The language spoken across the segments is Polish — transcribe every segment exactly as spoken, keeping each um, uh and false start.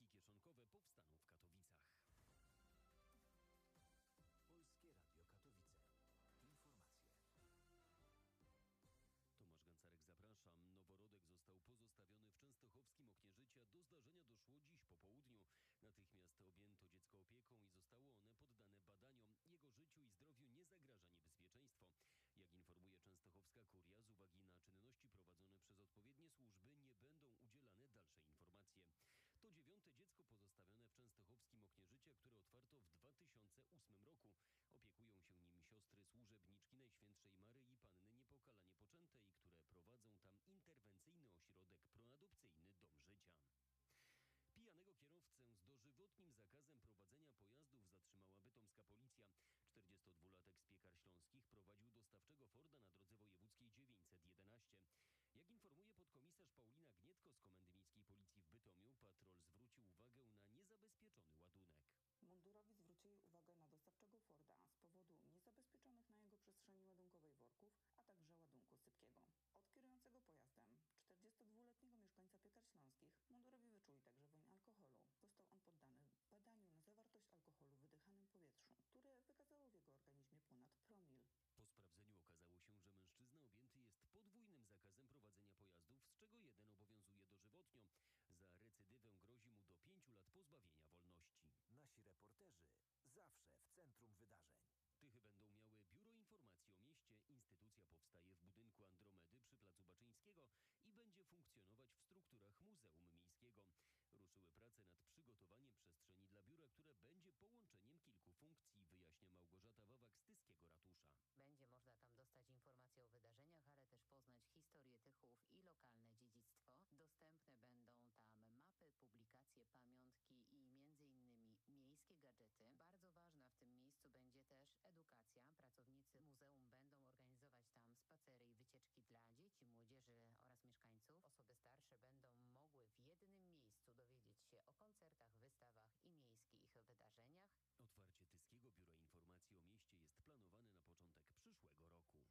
parki kieszonkowe powstaną w Katowicach. Polskie Radio Katowice. Informacje. Tomasz Gancarek, zapraszam. Noworodek został pozostawiony w częstochowskim oknie życia. Do zdarzenia doszło dziś po południu. Natychmiast objęto dziecko opieką i zostało one poddane badaniom. Jego życiu i zdrowiu nie zagraża niebezpieczeństwo. Jak informuje częstochowska kuria, z uwagi na czynności prowadzone przez odpowiednie służby nie będą udzielane dalsze informacje. To dziewiąte dziecko pozostawione w częstochowskim oknie życia, które otwarto w dwa tysiące ósmym roku. Opiekują się nim siostry służebniczki Najświętszej Maryi Panny Niepokalanie Poczętej, które prowadzą tam interwencyjny ośrodek proadopcyjny Dom Życia. Pijanego kierowcę z dożywotnim zakazem prowadzenia pojazdów zatrzymała bytomska policja. czterdziestodwulatek z Piekar Śląskich prowadził dostawczego Forda na drodze wojewódzkiej dziewięćset jedenaście. Jak informuje podkomisarz Paulina Gnietko z Komendy Miejskiej Policji w Bytomiu, patrol zwrócił uwagę na niezabezpieczony ładunek. Mundurowi zwrócili uwagę na dostawczego Forda z powodu niezabezpieczonych na jego przestrzeni ładunkowej worków, a także ładunku sypkiego. Od kierującego pojazdem, czterdziestodwuletniego mieszkańca Piekar Śląskich, mundurowi wyczuli także woń alkoholu. Został on poddany badaniu na zawartość alkoholu w wydychanym powietrzu, które wykazało w jego organizmie ponad promil. Po sprawdzeniu okazało się, że mężczyzna objęty jest podwójnym zakazem prowadzenia pojazdów, z czego jeden obowiązuje dożywotnio. Za recydywę grozi mu do pięciu lat pozbawienia wolności. Nasi reporterzy zawsze w centrum wydarzeń. Tychy będą miały Biuro Informacji o Mieście. Instytucja powstaje w budynku Andromedy przy Placu Baczyńskiego i będzie funkcjonować w strukturach Muzeum Miejskiego. Ruszyły prace nad przygotowaniem przestrzeni dla biura, które będzie połączeniem kilku funkcji, wyjaśnia Małgorzata Wawak z Tyskiego Ratusza. Będzie można tam dostać informacje o wydarzeniach, ale też poznać historię Tychów i lokalne dziedzictwo. Dostępne będą tam mapy, publikacje, pamiątki i między innymi miejskie gadżety. Bardzo ważna w tym miejscu będzie też edukacja. Pracownicy muzeum będą organizować tam spacery i wycieczki dla dzieci, młodzieży oraz mieszkańców. Osoby starsze będą mogły w jednym miejscu dowiedzieć się o koncertach, wystawach i miejskich wydarzeniach. Otwarcie Tyskiego Biura Informacji o Mieście jest planowane na początek przyszłego roku.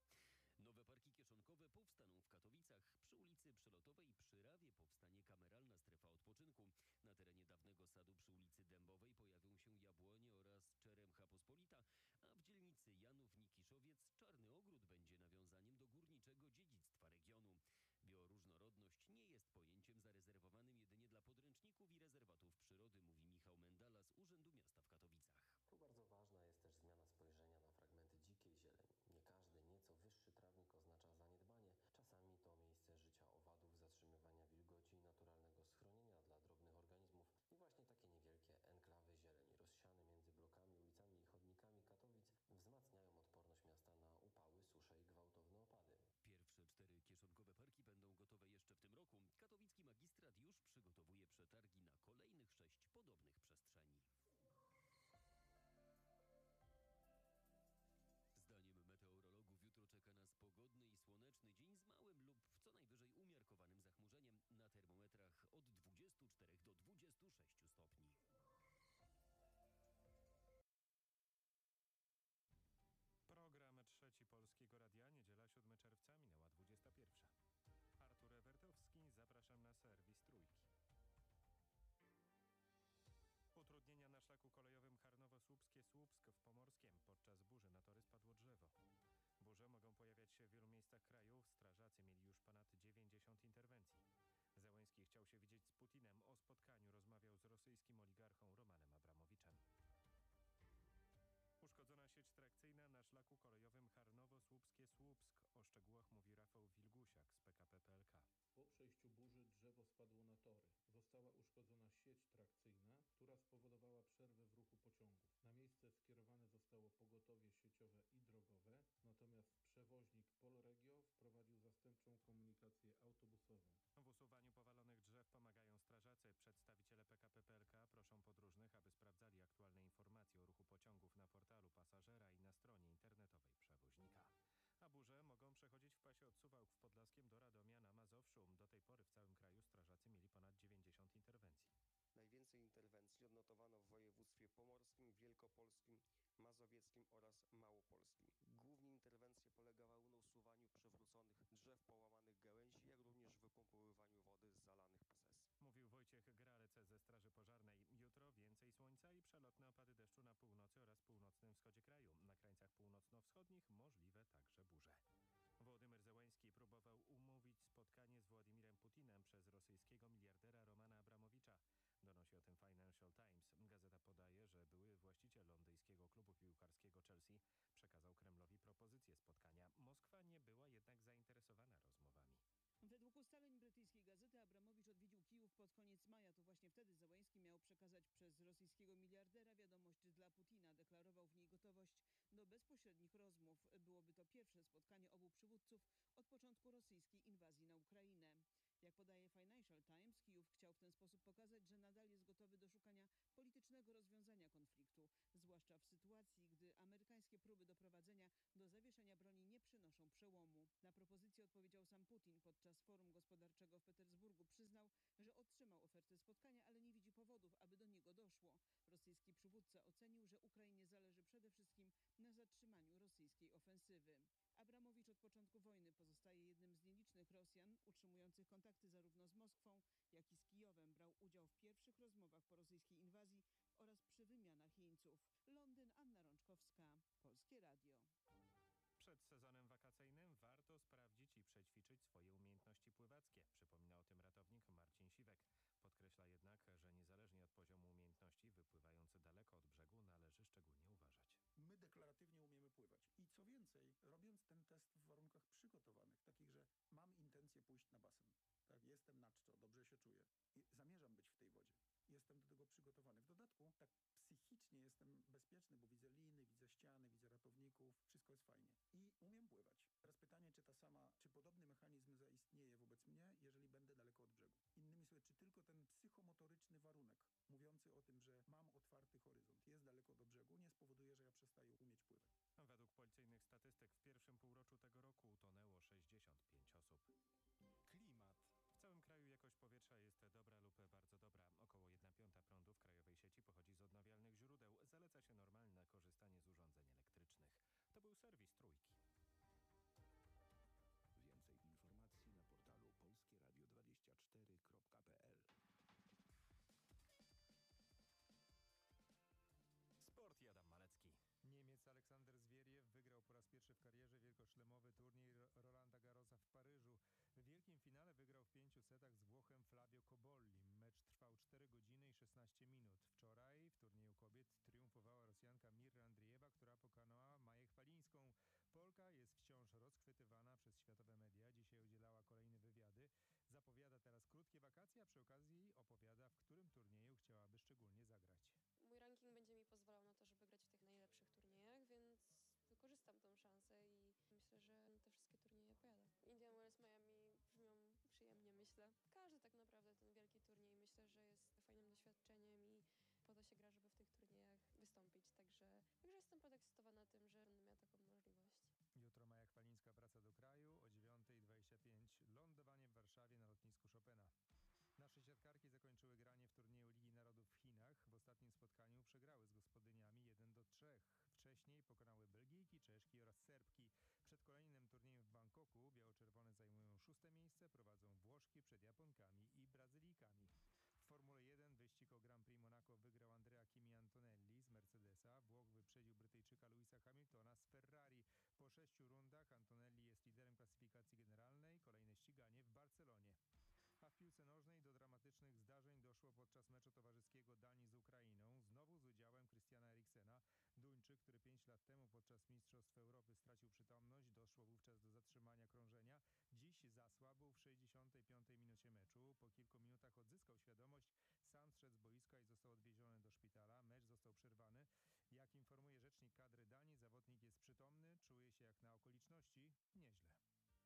Nowe parki kieszonkowe powstaną w Katowicach. Przy ulicy Przelotowej przy Rawie powstanie kameralna strefa odpoczynku. Na terenie dawnego sadu przy ulicy Dębowej pojawią się jabłonie oraz Czeremcha Pospolita, a w dzielnicy Janów-Nikiszowiec Czarny Ogród będzie nawiązaniem do górniczego dziedzictwa regionu. Bioróżnorodność nie jest pojęciem zarezerwowanym jedynie dla podręczników i rezerwatów przyrody, mówi Michał Mendala z Urzędu Miasta w Katowicach. Tu bardzo ważna jest też zmiana spojrzenia na fragmenty dzikiej zieleni. Nie każdy nieco wyższy trawnik oznacza zaniedbanie. Czasami to miejsce życia owadów, zatrzymywania wilgoci i naturalnego schronienia dla drobnych organizmów. I właśnie takie niewielkie enklawy zieleni rozsiane między blokami, ulicami i chodnikami Katowic wzmacniają odporność miasta na upały, susze i gwałtowne opady. Pierwsze cztery kieszonkowe parki będą gotowe jeszcze w tym roku. Katowicki magistrat już przygotowuje przetargi na kolejnych sześć podobnych przestrzeni. Zdaniem meteorologów jutro czeka nas pogodny i słoneczny dzień z małym lub co najwyżej umiarkowanym zachmurzeniem. Na termometrach od dwudziestu czterech do dwudziestu sześciu stopni. Program Trzeci Polskiego Radia, niedziela siódmego czerwca, minęła dwudziesta pierwsza. Artur Ewertowski, zapraszam na serwis Trójki. Utrudnienia na szlaku kolejowym Karnowo-Słupskie-Słupsk w Pomorskiem. Podczas burzy na tory spadło drzewo. Burze mogą pojawiać się w wielu miejscach kraju. Strażacy mieli już ponad dziewięćdziesiąt interwencji. Zełenski chciał się widzieć z Putinem. O spotkaniu rozmawiał z rosyjskim oligarchą Romanem Abramowiczem. Uszkodzona sieć trakcyjna na szlaku kolejowym Karnowo-Słupskie-Słupsk. O szczegółach mówi Rafał Wilgusiak z P K P P L K. Po przejściu burzy drzewo spadło na tory. Została uszkodzona sieć trakcyjna, która spowodowała przerwę w ruchu pociągów. Na miejsce skierowane zostało pogotowie sieciowe i drogowe, natomiast przewoźnik Polregio wprowadził zastępczą komunikację autobusową. W usuwaniu powalonych drzew pomagają strażacy. Przedstawiciele P K P P L K proszą podróżnych, aby sprawdzali aktualne informacje o ruchu pociągów na portalu pasażera i na stronie internetowej przewoźnika. A burze mogą przechodzić w pasie od Suwałk w Podlaskiem do Radomia na Mazowszu. Do tej pory w całym kraju strażacy mieli ponad dziewięćdziesiąt interwencji. Najwięcej interwencji odnotowano w województwie pomorskim, wielkopolskim, mazowieckim oraz małopolskim. Głównie interwencje polegały na usuwaniu przewróconych drzew, połamanych gałęzi, jak również wypompowywaniu wody z zalanych P S S. Mówił Wojciech Wojciech Gralec ze Straży Pożarnej. Jutro więcej słońca i przelotne opady deszczu na północy oraz północnym wschodzie kraju. Na krańcach północno-wschodnich możliwe także burze. Wołodymyr Zełański próbował umówić spotkanie z Władimirem Putinem przez rosyjskiego miliardera Romana Abramowicza. Donosi o tym Financial Times. Gazeta podaje, że były właściciel londyńskiego klubu piłkarskiego Chelsea przekazał Kremlowi propozycję spotkania. Moskwa nie była jednak zainteresowana rozmowami. Według ustaleń brytyjskiej gazety Abramowicz odwiedził Kijów pod koniec maja. To właśnie wtedy Zełański miał przekazać przez rosyjskiego miliardera wiadomość dla Putina. Deklarował w niej gotowość do bezpośrednich rozmów. Byłoby to pierwsze spotkanie obu przywódców od początku rosyjskiej inwazji na Ukrainę. Jak podaje Financial Times, Kijów chciał w ten sposób pokazać, że nadal jest gotowy do szukania politycznego rozwiązania konfliktu, zwłaszcza w sytuacji, gdy amerykańskie próby doprowadzenia do zawieszenia broni nie przynoszą przełomu. Na propozycję odpowiedział sam Putin. Podczas forum gospodarczego w Petersburgu przyznał, że otrzymał ofertę spotkania, ale nie widzi powodów, aby do niego doszło. Rosyjski przywódca ocenił, że Ukrainie zależy przede wszystkim na zatrzymaniu rosyjskiej ofensywy. Abramowicz od początku wojny pozostaje jednym z nielicznych Rosjan utrzymujących kontakty zarówno z Moskwą, jak i z Kijowem. Brał udział w pierwszych rozmowach po rosyjskiej inwazji oraz przy wymianach jeńców. Londyn, Anna Rączkowska, Polskie Radio. Przed sezonem wakacyjnym warto sprawdzić i przećwiczyć swoje umiejętności pływackie. Przypomina o tym ratownik Marcin Siwek. Podkreśla jednak, że niezależnie od poziomu umiejętności, wypływając daleko od brzegu, należy szczególnie uważać. My deklaratywnie umiemy pływać. I co więcej, robiąc ten test w warunkach przygotowanych, takich, że mam intencję pójść na basen, tak, jestem na czczo, dobrze się czuję i zamierzam być w tej wodzie. Jestem do tego przygotowany. W dodatku tak psychicznie jestem bezpieczny, bo widzę liny, widzę ściany, widzę ratowników, wszystko jest fajnie. I umiem pływać. Teraz pytanie, czy ta sama, czy podobny mechanizm zaistnieje wobec mnie, jeżeli będę daleko od brzegu. Innymi słowy, czy tylko ten psychomotoryczny warunek, mówiący o tym, że mam otwarty horyzont, jest daleko do brzegu, nie spowoduje, że ja przestaję umieć pływać. Według policyjnych statystyk w pierwszym półroczu tego roku utonęło sześćdziesiąt pięć osób. Klimat. W całym kraju jakość powietrza jest dobra lub bardzo dobra. Około jedna piąta prądu w krajowej sieci pochodzi z odnawialnych źródeł. Zaleca się normalne korzystanie z urządzeń elektrycznych. To był serwis Trójki. Więcej informacji na portalu polskie radio dwadzieścia cztery kropka p l. Sport i Adam Malecki. Niemiec Aleksander Zwieriew wygrał po raz pierwszy w karierze wielkoszlemowy turniej Rolanda Garrosa w Paryżu. W wielkim finale wygrał w pięciu setach z Włochem Flavio Cobolli. Mecz trwał cztery godziny i szesnaście minut. Wczoraj w turnieju kobiet triumfowała Rosjanka Mirra Andrijewa, która pokonała Maję Chwalińską. Polka jest wciąż rozchwytywana przez światowe media. Dzisiaj udzielała kolejne wywiady. Zapowiada teraz krótkie wakacje, a przy okazji opowiada, w którym turnieju chciałaby szczególnie zagrać. Mój ranking będzie mi pozwalał na to, żeby grać w tych najlepszych turniejach, więc wykorzystam tą szansę i myślę, że na te wszystkie turnieje pojadę. Indian Wells, Miami brzmią przyjemnie, myślę. Każdy tak naprawdę ten wielki turniej myślę, że jest fajnym doświadczeniem i po to się gra, żeby w tych turniejach wystąpić. Także, także jestem podekscytowana tym, że będę miała taką możliwość. Jutro Maja Chwalińska wraca do kraju o dziewiąta dwadzieścia pięć. Lądowanie w Warszawie na lotnisku Chopina. Nasze siatkarki zakończyły granie w turnieju Ligi Narodów w Chinach. W ostatnim spotkaniu przegrały z gospodyniami jeden do trzech. Wcześniej pokonały Belgijki, Czeszki oraz Serbki. Przed kolejnym turniejem w Bangkoku biało-czerwone zajmują szóste miejsce, prowadzą Włoszki przed Japonkami i Brazylijkami. W Formule jeden wyścig o Grand Prix Monaco wygrał Andrea Kimi Antonelli z Mercedesa. Włoch wyprzedził Brytyjczyka Lewisa Hamiltona z Ferrari. Po sześciu rundach Antonelli jest liderem klasyfikacji generalnej. Kolejne ściganie w Barcelonie. A w piłce nożnej do dramatycznych zdarzeń doszło podczas meczu towarzyskiego Danii z Ukrainą. Znowu z udziałem Christiana Eriksena. Duńczyk, który pięć lat temu podczas Mistrzostw Europy stracił przytomność, doszło wówczas do zatrzymania krążenia. Dziś zasłabł w sześćdziesiątej piątej minucie meczu. Po kilku minutach odzyskał świadomość, sam zszedł z boiska i został odwieziony do szpitala. Mecz został przerwany. Jak informuje rzecznik kadry Danii, zawodnik jest przytomny, czuje się jak na okoliczności nieźle.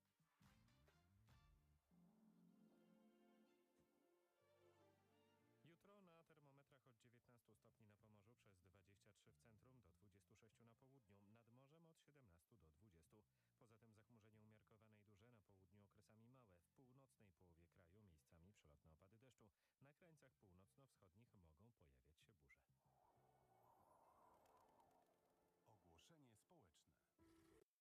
Jutro na termometrach od dziewiętnastu stopni na Pomorzu, przez dwadzieścia trzy w centrum, do dwudziestu sześciu na południu, nad morzem od siedemnastu do dwudziestu. Poza tym zachmurzenie umiarkowane i duże, na południu okresami małe. W północnej połowie kraju miejscami przelotne opady deszczu. Na krańcach północno-wschodnich mogą pojawiać się burze.